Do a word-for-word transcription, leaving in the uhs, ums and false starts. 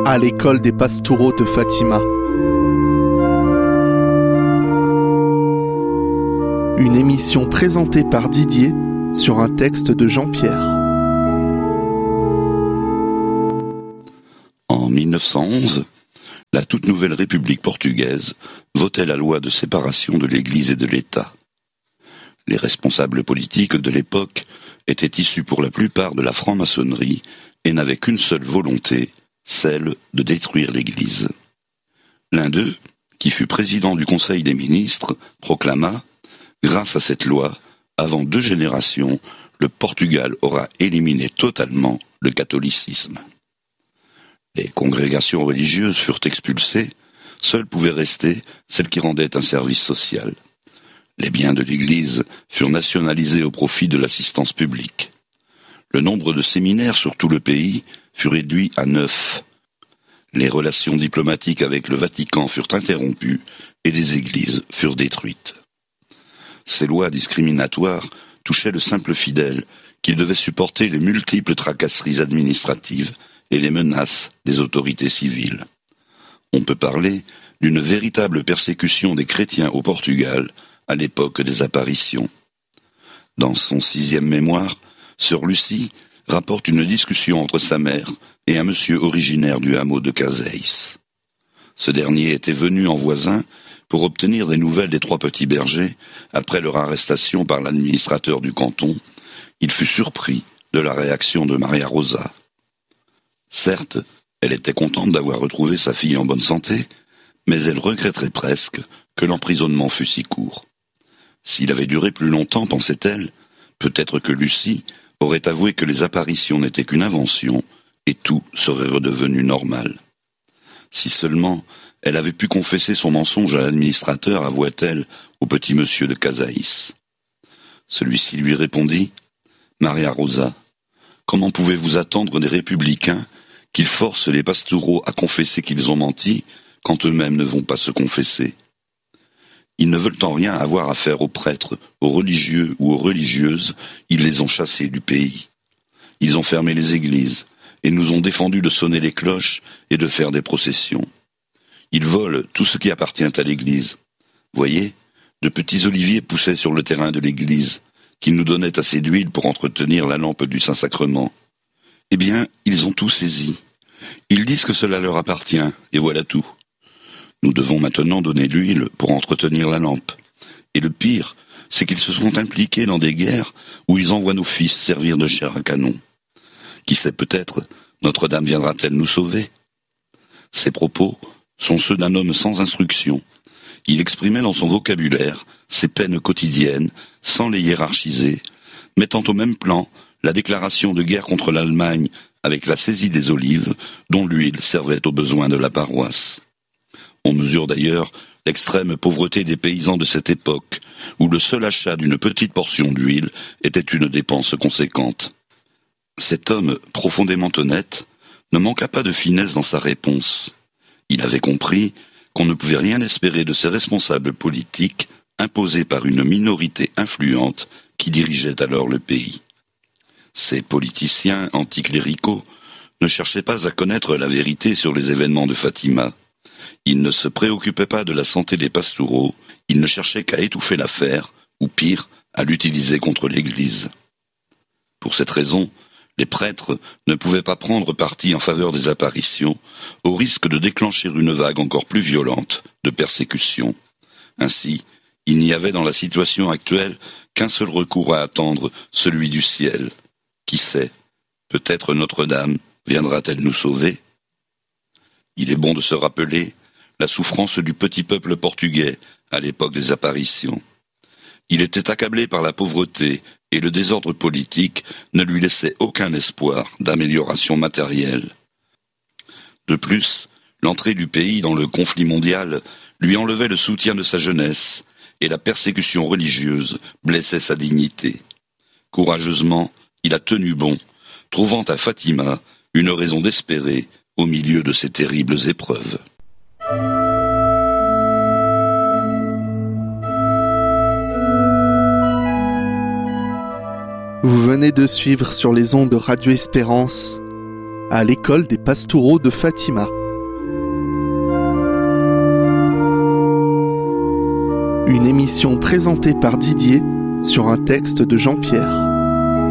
à l'école des Pastoureaux de Fatima. Une émission présentée par Didier sur un texte de Jean-Pierre. En mille neuf cent onze, la toute nouvelle République portugaise votait la loi de séparation de l'Église et de l'État. Les responsables politiques de l'époque étaient issus pour la plupart de la franc-maçonnerie et n'avaient qu'une seule volonté, celle de détruire l'Église. L'un d'eux, qui fut président du Conseil des ministres, proclama « Grâce à cette loi, avant deux générations, le Portugal aura éliminé totalement le catholicisme. » Les congrégations religieuses furent expulsées, seules pouvaient rester celles qui rendaient un service social. Les biens de l'Église furent nationalisés au profit de l'assistance publique. Le nombre de séminaires sur tout le pays fut réduit à neuf. Les relations diplomatiques avec le Vatican furent interrompues et des églises furent détruites. Ces lois discriminatoires touchaient le simple fidèle qui devait supporter les multiples tracasseries administratives et les menaces des autorités civiles. On peut parler d'une véritable persécution des chrétiens au Portugal à l'époque des apparitions. Dans son sixième mémoire, Sœur Lucie rapporte une discussion entre sa mère et un monsieur originaire du hameau de Casais. Ce dernier était venu en voisin pour obtenir des nouvelles des trois petits bergers après leur arrestation par l'administrateur du canton. Il fut surpris de la réaction de Maria Rosa. Certes, elle était contente d'avoir retrouvé sa fille en bonne santé, mais elle regretterait presque que l'emprisonnement fût si court. S'il avait duré plus longtemps, pensait-elle, peut-être que Lucie aurait avoué que les apparitions n'étaient qu'une invention et tout serait redevenu normal. Si seulement elle avait pu confesser son mensonge à l'administrateur, avoua-t-elle au petit monsieur de Casais. Celui-ci lui répondit « Maria Rosa, comment pouvez-vous attendre des républicains qu'ils forcent les pastoureaux à confesser qu'ils ont menti quand eux-mêmes ne vont pas se confesser? Ils ne veulent en rien avoir affaire aux prêtres, aux religieux ou aux religieuses, ils les ont chassés du pays. Ils ont fermé les églises et nous ont défendu de sonner les cloches et de faire des processions. Ils volent tout ce qui appartient à l'église. Voyez, de petits oliviers poussaient sur le terrain de l'église, qui nous donnaient assez d'huile pour entretenir la lampe du Saint-Sacrement. Eh bien, ils ont tout saisi. Ils disent que cela leur appartient, et voilà tout. Nous devons maintenant donner l'huile pour entretenir la lampe. Et le pire, c'est qu'ils se sont impliqués dans des guerres où ils envoient nos fils servir de chair à canon. Qui sait, peut-être, Notre-Dame viendra-t-elle nous sauver? Ces propos sont ceux d'un homme sans instruction. Il exprimait dans son vocabulaire ses peines quotidiennes, sans les hiérarchiser, mettant au même plan la déclaration de guerre contre l'Allemagne avec la saisie des olives, dont l'huile servait aux besoins de la paroisse. On mesure d'ailleurs l'extrême pauvreté des paysans de cette époque, où le seul achat d'une petite portion d'huile était une dépense conséquente. Cet homme, profondément honnête, ne manqua pas de finesse dans sa réponse. Il avait compris qu'on ne pouvait rien espérer de ces responsables politiques imposés par une minorité influente qui dirigeait alors le pays. Ces politiciens anticléricaux ne cherchaient pas à connaître la vérité sur les événements de Fatima. Ils ne se préoccupaient pas de la santé des pastoureaux, ils ne cherchaient qu'à étouffer l'affaire, ou pire, à l'utiliser contre l'Église. Pour cette raison, les prêtres ne pouvaient pas prendre parti en faveur des apparitions, au risque de déclencher une vague encore plus violente de persécution. Ainsi, il n'y avait dans la situation actuelle qu'un seul recours à attendre, celui du ciel. Qui sait, peut-être Notre-Dame viendra-t-elle nous sauver? Il est bon de se rappeler la souffrance du petit peuple portugais à l'époque des apparitions. Il était accablé par la pauvreté et le désordre politique ne lui laissait aucun espoir d'amélioration matérielle. De plus, l'entrée du pays dans le conflit mondial lui enlevait le soutien de sa jeunesse et la persécution religieuse blessait sa dignité. Courageusement, il a tenu bon, trouvant à Fatima une raison d'espérer au milieu de ces terribles épreuves. Vous venez de suivre sur les ondes de Radio Espérance à l'école des Pastoureaux de Fatima. Une émission présentée par Didier sur un texte de Jean-Pierre.